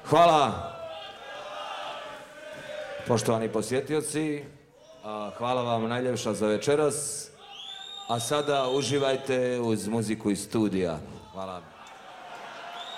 Hvala. Poštovani posjetioci, hvala vam najljepša za večeras. A sada uživajte uz muziku iz studija. Hvala.